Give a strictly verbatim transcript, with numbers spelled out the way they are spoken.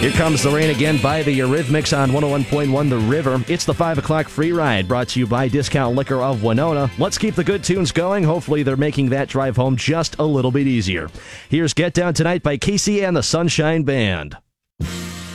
Here comes the rain again by the Eurythmics on one oh one point one The River. It's the five o'clock free ride brought to you by Discount Liquor of Winona. Let's keep the good tunes going. Hopefully they're making that drive home just a little bit easier. Here's Get Down Tonight by Casey and the Sunshine Band.